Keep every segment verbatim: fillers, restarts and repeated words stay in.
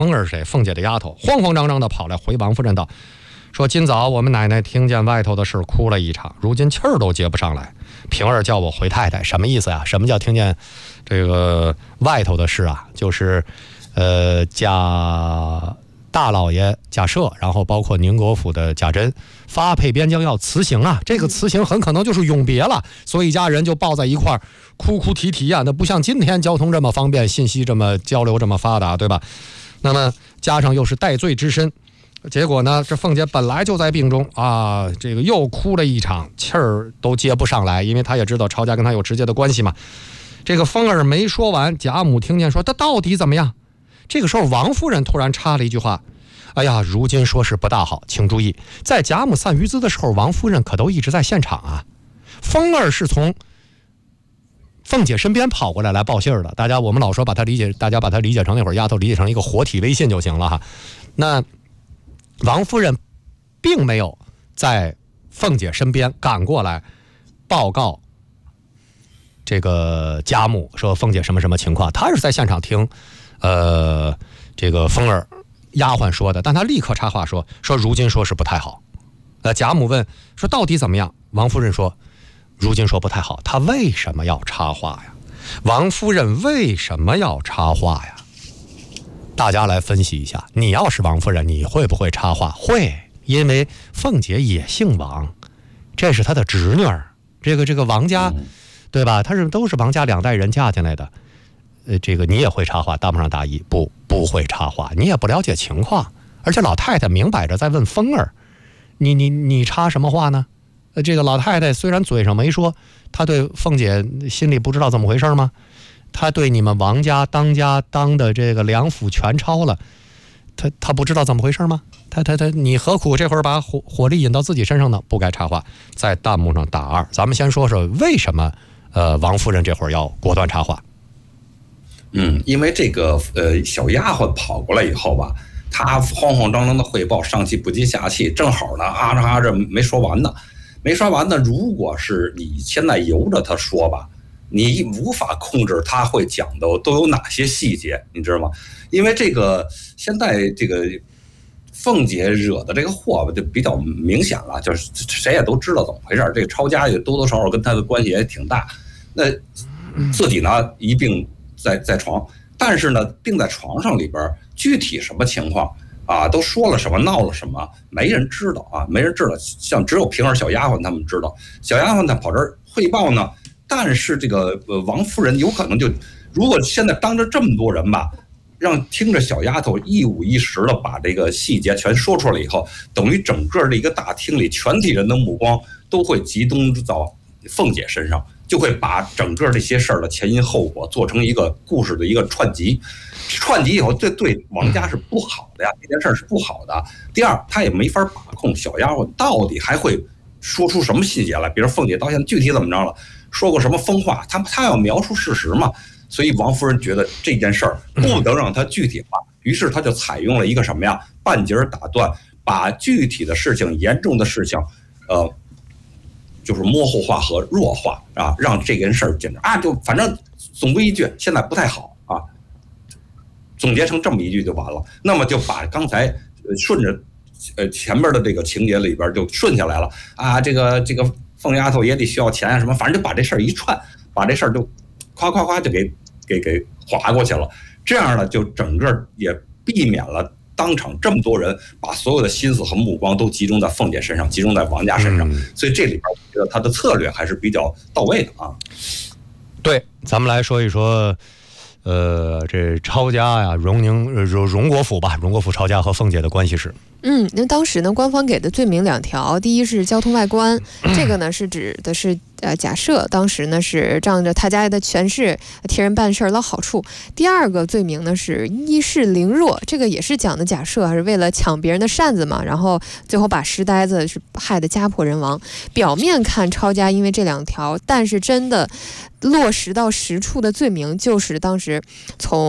凤儿是谁？凤姐的丫头，慌慌张张的跑来回王夫人道，说今早我们奶奶听见外头的事哭了一场，如今气儿都接不上来。平儿叫我回太太，什么意思呀？什么叫听见这个外头的事啊？就是呃贾大老爷贾赦，然后包括宁国府的贾珍发配边疆要辞行啊，这个辞行很可能就是永别了，所以一家人就抱在一块儿哭哭啼啼啊，那不像今天交通这么方便，信息这么交流这么发达，对吧？那么加上又是戴罪之身，结果呢，这凤姐本来就在病中啊，这个又哭了一场，气儿都接不上来，因为她也知道抄家跟她有直接的关系嘛。这个凤儿没说完，贾母听见说她到底怎么样？这个时候王夫人突然插了一句话，哎呀，如今说是不大好，请注意，在贾母散鱼资的时候，王夫人可都一直在现场啊。凤儿是从凤姐身边跑过来来报信儿的，大家我们老说把她理解，大家把她理解成那会儿丫头理解成一个活体微信就行了哈。那王夫人并没有在凤姐身边赶过来报告这个贾母说凤姐什么什么情况，她是在现场听呃这个凤儿丫鬟说的，但她立刻插话说说如今说是不太好。呃贾母问说到底怎么样？王夫人说如今说不太好。她为什么要插话呀？王夫人为什么要插话呀？大家来分析一下，你要是王夫人，你会不会插话？会，因为凤姐也姓王，这是她的侄女儿，这个这个王家，对吧？她是都是王家两代人嫁进来的，呃，这个你也会插话，大不上大意，不不会插话，你也不了解情况，而且老太太明摆着在问凤儿，你你你插什么话呢？呃，这个老太太虽然嘴上没说，她对凤姐心里不知道怎么回事吗？她对你们王家当家当的这个两府全抄了，她她不知道怎么回事吗？她她她，你何苦这会儿把火火力引到自己身上呢？不该插话，在弹幕上打二。咱们先说说为什么呃王夫人这会儿要果断插话。 嗯，因为这个呃小丫鬟跑过来以后吧，她慌慌张张的汇报，上气不接下气，正好呢啊着啊着没说完呢，没说完呢。如果是你现在由着她说吧，你无法控制她会讲的都有哪些细节，你知道吗？因为这个现在这个凤姐惹的这个祸吧，就比较明显了，就是谁也都知道怎么回事。这个抄家也多多少少跟她的关系也挺大，那自己呢一病在在床，但是呢病在床上里边具体什么情况啊，都说了什么闹了什么，没人知道啊，没人知道，像只有平儿小丫鬟他们知道。小丫鬟她跑这儿汇报呢，但是这个呃王夫人有可能就，如果现在当着这么多人吧，让听着小丫头一五一十的把这个细节全说出来以后，等于整个的一个大厅里全体人的目光都会集中到凤姐身上，就会把整个这些事儿的前因后果做成一个故事的一个串集。串集以后，这对王家是不好的呀，这件事儿是不好的。第二，他也没法把控小丫鬟到底还会说出什么细节来，比如凤姐到现在具体怎么着了，说过什么疯话，他他要描述事实嘛。所以王夫人觉得这件事儿不能让他具体化，于是他就采用了一个什么呀，半截打断，把具体的事情、严重的事情，呃，就是模糊化和弱化啊，让这件事儿简直啊，就反正总归一句，现在不太好啊，总结成这么一句就完了。那么就把刚才顺着呃前面的这个情节里边就顺下来了啊，这个这个凤丫头也得需要钱啊什么，反正就把这事儿一串，把这事儿就夸夸夸就给给给划过去了。这样呢，就整个也避免了当场这么多人把所有的心思和目光都集中在凤姐身上，集中在王家身上。嗯、所以这里边我觉得他的策略还是比较到位的啊。 对，咱们来说一说。呃，这抄家呀，荣宁荣荣国府吧，荣国府抄家和凤姐的关系是， 嗯，那当时呢，官方给的罪名两条，第一是交通外官，这个呢是指的是呃假设当时呢是仗着他家的权势替人办事捞好处。第二个罪名呢是依势凌弱，这个也是讲的假设，还是为了抢别人的扇子嘛，然后最后把石呆子是害得家破人亡。表面看抄家因为这两条，但是真的落实到实处的罪名就是当时从王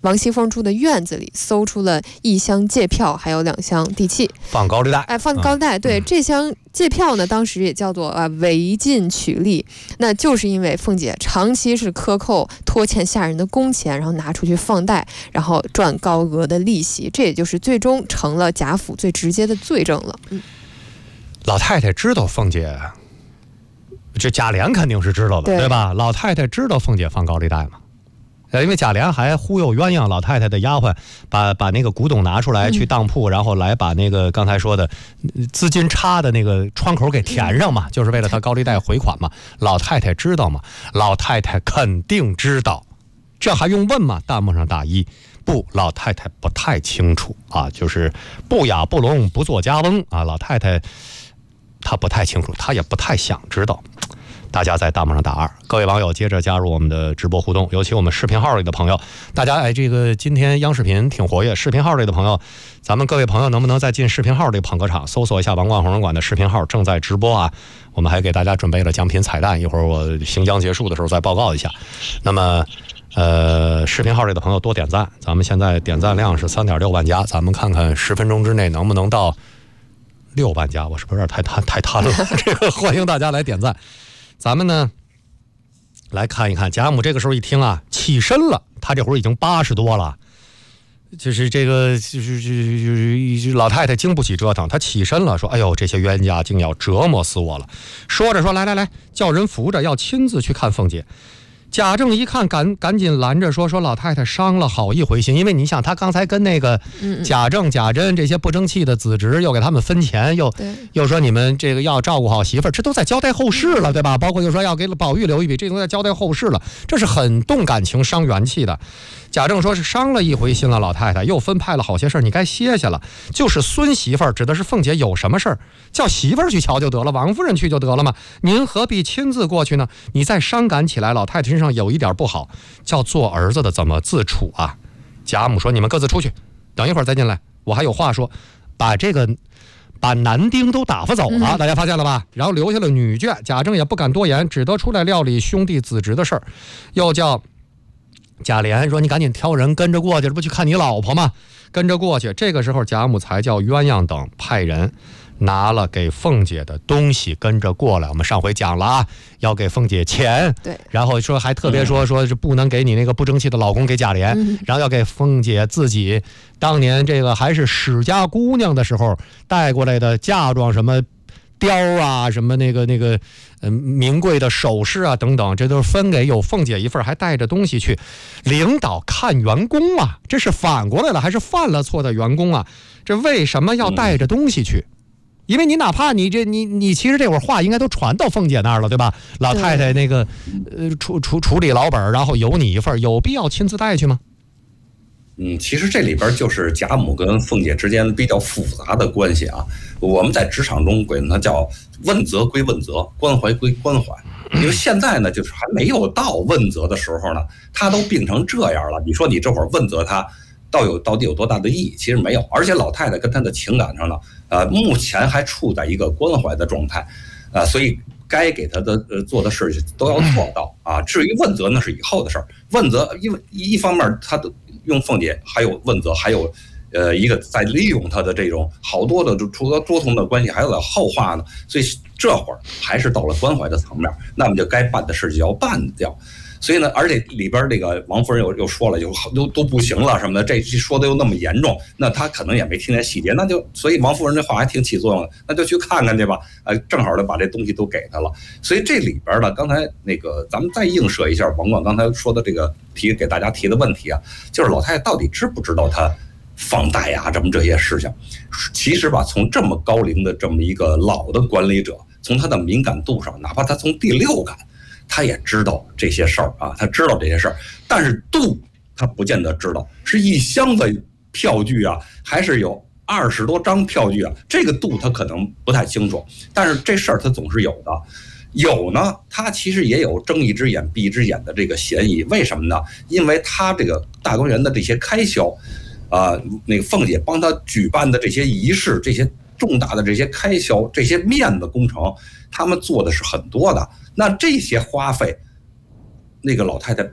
王熙凤住的院子里搜出了一箱借票，还有两箱地契， 放高利贷， 哎，放高利贷。嗯、对，这箱借票呢，当时也叫做啊违禁取利，那就是因为凤姐长期是克扣拖欠下人的工钱，然后拿出去放贷，然后赚高额的利息，这也就是最终成了贾府最直接的罪证了。嗯， 老太太知道凤姐，这贾琏肯定是知道的， 对, 对吧？老太太知道凤姐放高利贷吗？呃，因为贾琏还忽悠鸳鸯老太太的丫鬟，把把那个古董拿出来去当铺，嗯、然后来把那个刚才说的资金差的那个窗口给填上嘛，嗯、就是为了他高利贷回款嘛。老太太知道吗？老太太肯定知道，这还用问吗？弹幕上打一。不，老太太不太清楚啊，就是不雅不聋不做家翁啊，老太太她不太清楚，她也不太想知道。大家在弹幕上打二，各位网友接着加入我们的直播互动，尤其我们视频号里的朋友，大家哎，这个今天央视频挺活跃，视频号里的朋友，咱们各位朋友能不能再进视频号这个捧个场，搜索一下王冠红人馆的视频号正在直播啊，我们还给大家准备了奖品彩蛋，一会儿我行将结束的时候再报告一下。那么呃，视频号里的朋友多点赞，咱们现在点赞量是 三点六万加，咱们看看十分钟之内能不能到六万加，我是不是有点太贪太贪了？这个欢迎大家来点赞。咱们呢来看一看，贾母这个时候一听啊，起身了，他这会儿已经八十多了，就是这个就是就是老太太经不起折腾，她起身了，说：“哎呦，这些冤家竟要折磨死我了。”说着说：“来来来，叫人扶着，要亲自去看凤姐。”贾政一看，赶赶紧拦着说：“说老太太伤了好一回心，因为你想，他刚才跟那个贾政、贾珍这些不争气的子侄，又给他们分钱，又又说你们这个要照顾好媳妇儿，这都在交代后事了，对吧？包括又说要给宝玉留一笔，这都在交代后事了，这是很动感情、伤元气的。”贾政说是伤了一回心了，老太太又分派了好些事儿，你该歇下了。就是孙媳妇儿指的是凤姐有什么事儿，叫媳妇儿去瞧就得了，王夫人去就得了嘛，您何必亲自过去呢？你再伤感起来，老太太身上有一点不好，叫做儿子的怎么自处啊？贾母说：“你们各自出去，等一会儿再进来，我还有话说。”把这个把男丁都打发走了，嗯、大家发现了吧？然后留下了女眷，贾政也不敢多言，只得出来料理兄弟子侄的事儿，又叫贾琏说：“你赶紧挑人跟着过去，这不去看你老婆吗？跟着过去。”这个时候贾母才叫鸳鸯等派人拿了给凤姐的东西跟着过来。我们上回讲了啊，要给凤姐钱， 对， 然后说还特别说说是不能给你那个不争气的老公给贾琏，嗯、然后要给凤姐自己当年这个还是史家姑娘的时候带过来的嫁妆，什么貂啊，什么那个那个嗯名贵的首饰啊等等，这都是分给有凤姐一份，还带着东西去。领导看员工啊，这是反过来了，还是犯了错的员工啊？这为什么要带着东西去？因为你哪怕你这你你其实这会儿话应该都传到凤姐那儿了，对吧？老太太那个呃处处处理老本，然后有你一份，有必要亲自带去吗？ 嗯，其实这里边就是贾母跟凤姐之间比较复杂的关系啊。我们在职场中管它叫问责归问责，关怀归关怀。因为现在呢，就是还没有到问责的时候呢，他都病成这样了。你说你这会儿问责他，到有到底有多大的意义？其实没有。而且老太太跟他的情感上呢，呃，目前还处在一个关怀的状态，呃，所以该给他的呃做的事情都要做到啊。至于问责那是以后的事儿。问责因为一方面他的用凤姐，还有问责，还有呃一个在利用他的这种好多的除了多重的关系，还有点后话呢。所以这会儿还是到了关怀的层面，那么就该办的事就要办掉。所以呢，而且里边这个王夫人又又说了，就都都不行了什么的，这说的又那么严重，那他可能也没听见细节，那就所以王夫人这话还挺起作用的，那就去看看去吧，呃，正好的把这东西都给他了。所以这里边呢，刚才那个咱们再映射一下王冠刚才说的这个提给大家提的问题啊，就是老太太到底知不知道他放贷啊，这么这些事情？其实吧，从这么高龄的这么一个老的管理者，从他的敏感度上，哪怕他从第六感。他也知道这些事儿啊，他知道这些事儿，但是度他不见得知道，是一箱子票据啊，还是有二十多张票据啊，这个度他可能不太清楚，但是这事儿他总是有的。有呢，他其实也有睁一只眼闭一只眼的这个嫌疑。为什么呢？因为他这个大观园的这些开销，啊、呃，那个凤姐帮他举办的这些仪式，这些重大的这些开销，这些面子工程，他们做的是很多的。那这些花费，那个老太太不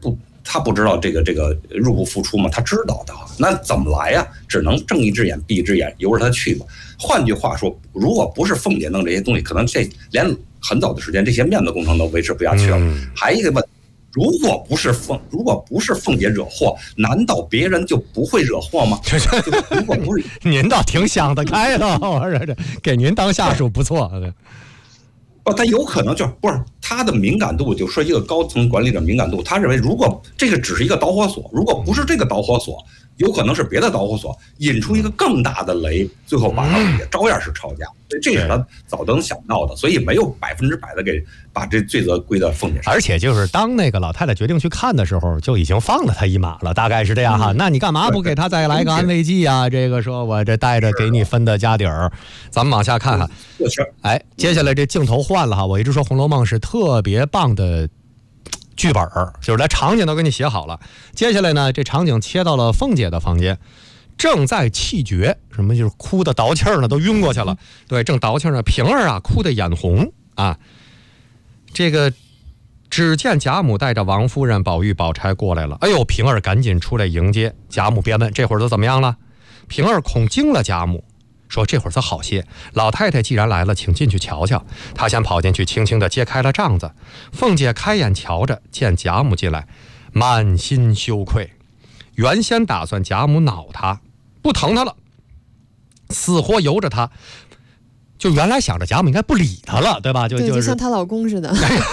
他不知道这个这个入不敷出吗？他知道的，那怎么来呀？只能睁一只眼闭一只眼，由着他去吧。换句话说，如果不是凤姐弄这些东西，可能这连很早的时间这些面子工程都维持不下去了。嗯、还有一个问题，如果不是凤，如果不是凤姐惹祸，难道别人就不会惹祸吗？如果不是， 您倒挺想得开的，我说这给您当下属不错。 不，他有可能就不是他的敏感度，就说一个高层管理者敏感度，他认为如果这个只是一个导火索，如果不是这个导火索，有可能是别的导火索引出一个更大的雷，最后把他也照样是抄家，所以这是他早能想到的，所以没有百分之百的给把这罪责归到凤姐上。 而且就是当那个老太太决定去看的时候，就已经放了他一马了，大概是这样哈。嗯、那你干嘛不给他再来个安慰剂啊？这个说我这带着给你分的家底儿，咱们往下看哈。哎，接下来这镜头换了哈，我一直说《红楼梦》是特别棒的剧本，就是连场景都给你写好了。接下来呢，这场景切到了凤姐的房间，正在气绝，什么就是哭的倒气儿呢，都晕过去了。对，正倒气儿呢，平儿啊哭得眼红啊。这个只见贾母带着王夫人、宝玉、宝钗过来了。哎呦，平儿赶紧出来迎接。贾母便问：“这会儿都怎么样了？”平儿恐惊了贾母，说：“这会儿则好些。老太太既然来了，请进去瞧瞧。”她先跑进去，轻轻地揭开了帐子。凤姐开眼瞧着，见贾母进来，满心羞愧。原先打算贾母恼她，不疼她了，死活由着她。就原来想着贾母应该不理她了，对吧？就对， 就就像她老公似的。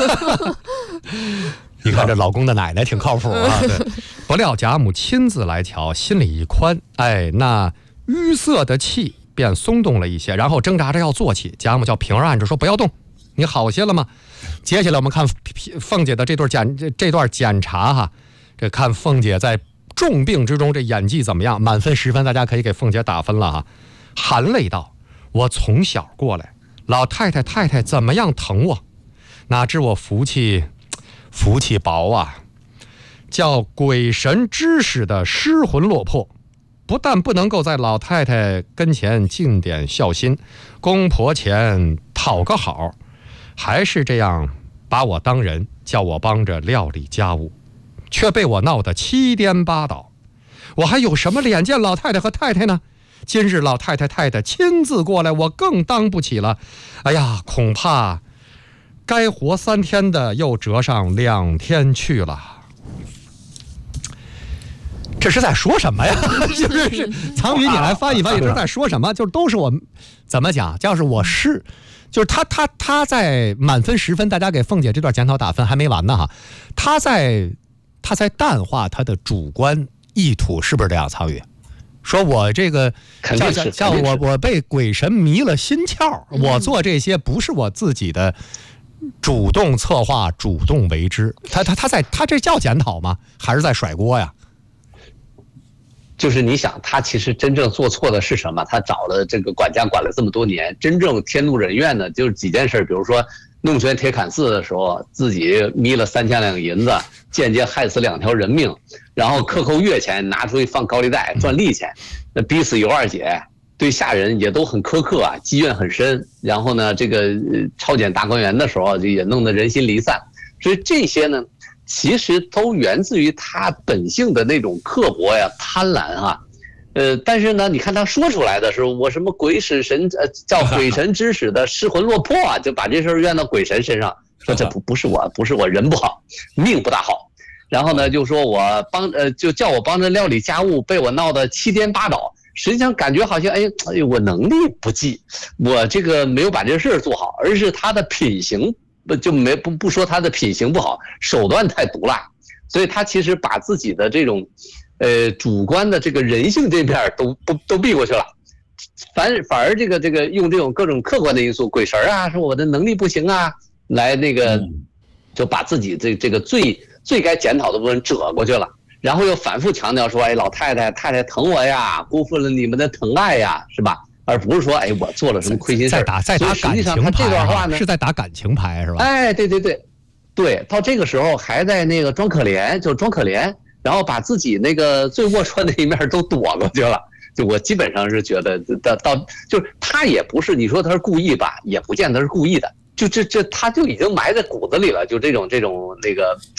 你看这老公的奶奶挺靠谱啊。对，不料贾母亲自来瞧，心里一宽，哎，那淤塞的气便松动了一些，然后挣扎着要坐起。贾母叫平儿按着说：“不要动，你好些了吗？”接下来我们看凤姐的这段检这这段检查哈，这看凤姐在重病之中这演技怎么样？满分十分，大家可以给凤姐打分了哈。含泪道：“我从小过来，老太太太太怎么样疼我，哪知我福气福气薄啊，叫鬼神指使的失魂落魄。不但不能够在老太太跟前尽点孝心，公婆前讨个好，还是这样把我当人，叫我帮着料理家务，却被我闹得七颠八倒。我还有什么脸见老太太和太太呢？今日老太太太太亲自过来，我更当不起了。哎呀，恐怕该活三天的又折上两天去了。”这是在说什么呀？就是是藏宇，你来翻译翻译，这是在说什么？就是都是我怎么讲？要是我是，就是他他他在满分十分，大家给凤姐这段检讨打分还没完呢哈。他在他在淡化他的主观意图，是不是这样？藏宇说：“我这个叫叫叫我我被鬼神迷了心窍，我做这些不是我自己的主动策划、主动为之。他他他在他这叫检讨吗？还是在甩锅呀？” 就是你想，他其实真正做错的是什么？他找了这个管家管了这么多年，真正天怒人怨的就是几件事，比如说弄权铁槛寺的时候，自己迷了三千两银子，间接害死两条人命，然后克扣月钱，拿出去放高利贷赚利钱，那逼死尤二姐，对下人也都很苛刻啊，积怨很深。然后呢，这个抄检大观园的时候，也弄得人心离散。所以这些呢，其实都源自于他本性的那种刻薄呀、贪婪啊，呃，但是呢，你看他说出来的时候，我什么鬼使神呃叫鬼神指使的失魂落魄啊，就把这事儿怨到鬼神身上，说这不不是我，不是我人不好，命不大好，然后呢就说我帮呃就叫我帮着料理家务，被我闹得七颠八倒，实际上感觉好像哎哎我能力不济，我这个没有把这事儿做好，而是他的品行。不就没不不说他的品行不好，手段太毒辣，所以他其实把自己的这种，呃主观的这个人性这面都都都避过去了，反反而这个这个用这种各种客观的因素，鬼神啊，说我的能力不行啊，来那个就把自己这这个最最该检讨的部分遮过去了，然后又反复强调说，哎，老太太太太疼我呀，辜负了你们的疼爱呀，是吧？而不是说，哎，我做了什么亏心事儿， 在打在打感情牌，这段话呢是在打感情牌是吧？ 哎，对对对，对，到这个时候还在那个装可怜，就装可怜，然后把自己那个最龌龊的一面都躲过去了。就我基本上是觉得，到到就是他也不是你说他是故意吧，也不见得是故意的，就这这他就已经埋在骨子里了，就这种这种那个，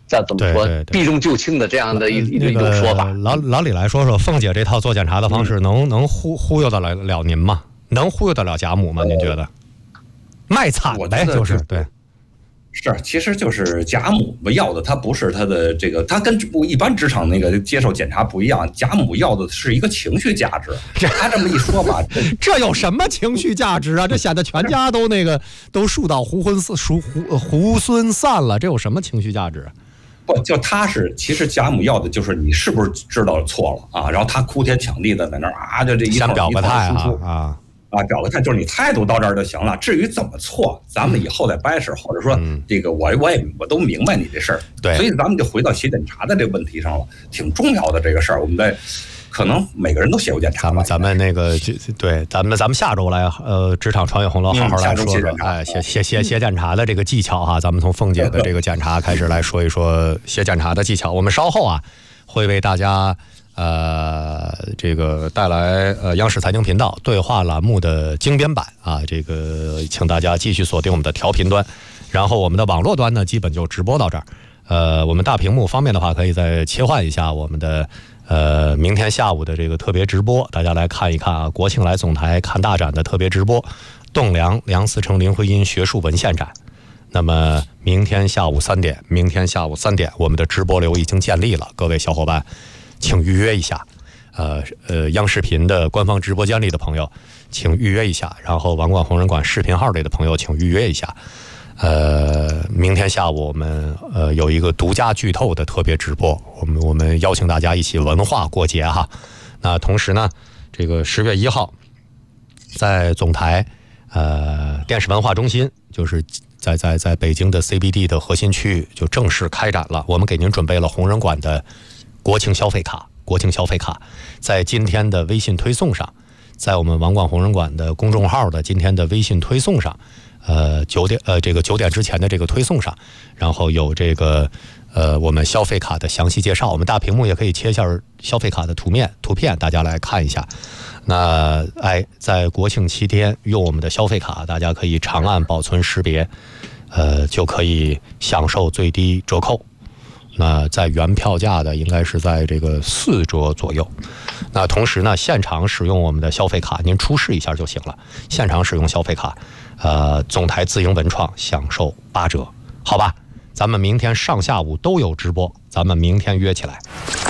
叫怎么说避重就轻的这样的一一种说法。 老老李来说说，凤姐这套做检查的方式能、嗯、能忽忽悠得了了您吗？能忽悠得了贾母吗？您觉得？卖惨呗，就是对。 是，其实就是贾母要的，他不是他的这个，他跟一般职场那个接受检查不一样。贾母要的是一个情绪价值。他这么一说吧， 这有什么情绪价值啊？这显得全家都那个都树倒猢狲猢猢猢狲散了，这有什么情绪价值？ 不，就他是，其实贾母要的就是你是不是知道错了啊？然后他哭天抢地的在那儿啊，就这一套表个态啊啊。 啊，表个态就是你态度到这儿就行了。至于怎么错，咱们以后再掰扯，或者说这个我我也我都明白你这事儿。 对， 所以咱们就回到写检查的这个问题上了，挺重要的这个事儿。我们在可能每个人都写过检查吧。 咱们那个对，咱们咱们下周来呃职场创业红楼好好来说说，哎，写写写写检查的这个技巧哈，咱们从凤姐的这个检查开始来说一说写检查的技巧。我们稍后啊会为大家。呃，这个带来呃央视财经频道对话栏目的精编版啊，这个请大家继续锁定我们的调频端，然后我们的网络端呢，基本就直播到这儿。呃，我们大屏幕方面的话，可以再切换一下我们的呃明天下午的这个特别直播，大家来看一看啊，国庆来总台看大展的特别直播，栋梁梁思成林徽因学术文献展。那么明天下午三点，明天下午三点，我们的直播流已经建立了，各位小伙伴。请预约一下，呃呃，央视频的官方直播间里的朋友，请预约一下。然后网管红人馆视频号里的朋友，请预约一下。呃，明天下午我们呃有一个独家剧透的特别直播，我们我们邀请大家一起文化过节哈。那同时呢，这个十月一号，在总台呃电视文化中心，就是在在在北京的 C B D 的核心区域就正式开展了。我们给您准备了红人馆的。国庆消费卡，国庆消费卡，在今天的微信推送上，在我们网管红人馆的公众号的今天的微信推送上，呃，九点呃这个九点之前的这个推送上，然后有这个呃我们消费卡的详细介绍，我们大屏幕也可以切一下消费卡的图面图片，大家来看一下。那哎，在国庆期间用我们的消费卡，大家可以长按保存识别，呃，就可以享受最低折扣。那在原票价的应该是在这个四折左右。那同时呢，现场使用我们的消费卡，您出示一下就行了。现场使用消费卡，呃，总台自营文创享受八折，好吧？咱们明天上下午都有直播，咱们明天约起来。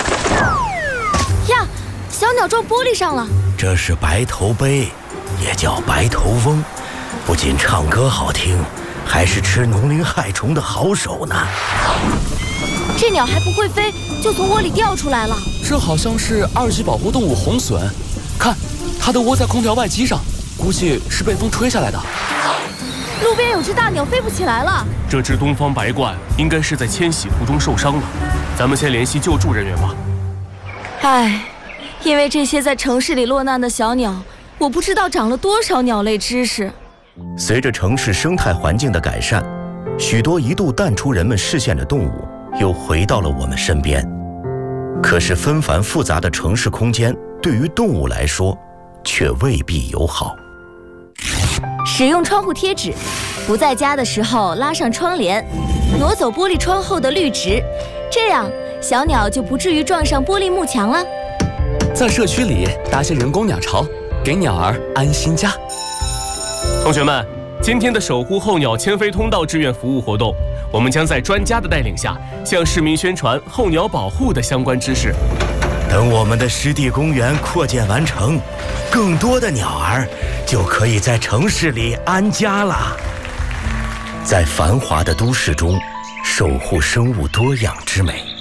呀，小鸟撞玻璃上了。 这是白头杯，也叫白头翁，不仅唱歌好听，还是吃农灵害虫的好手呢。 这鸟还不会飞，就从窝里掉出来了。 这好像是二级保护动物红隼，看，它的窝在空调外机上，估计是被风吹下来的。 路边有只大鸟飞不起来了。 这只东方白鹳应该是在迁徙途中受伤了，咱们先联系救助人员吧。 唉，因为这些在城市里落难的小鸟，我不知道长了多少鸟类知识。 随着城市生态环境的改善，许多一度淡出人们视线的动物又回到了我们身边。可是纷繁复杂的城市空间对于动物来说却未必友好。 使用窗户贴纸，不在家的时候拉上窗帘，挪走玻璃窗后的绿植，这样小鸟就不至于撞上玻璃幕墙了。 在社区里搭些人工鸟巢，给鸟儿安心家。 同学们，今天的守护候鸟迁飞通道志愿服务活动，我们将在专家的带领下，向市民宣传候鸟保护的相关知识。 等我们的湿地公园扩建完成，更多的鸟儿就可以在城市里安家了。在繁华的都市中，守护生物多样之美。